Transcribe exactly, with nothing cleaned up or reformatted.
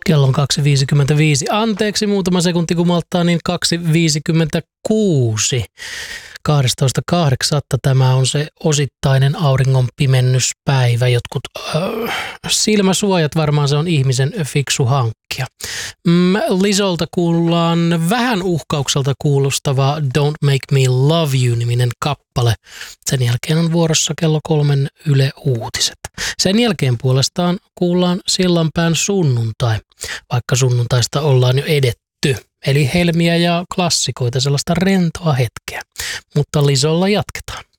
Kello on kaksi viisikymmentäviisi. Anteeksi, muutama sekunti kun malttaa, niin kaksi viisikymmentäkuusi. kahdestoista kahdeksatta tämä on se osittainen auringon pimennyspäivä. Jotkut äh, silmäsuojat varmaan se on ihmisen fiksu hankkia. Mm, Lizolta kuullaan vähän uhkaukselta kuulostava Don't Make Me Love You-niminen kappale. Sen jälkeen on vuorossa kello kolmen Yle Uutiset. Sen jälkeen puolestaan kuullaan Sillanpään sunnuntai, vaikka sunnuntaista ollaan jo edetty. Eli helmiä ja klassikoita, sellaista rentoa hetkeä. Mutta Lizolla jatketaan.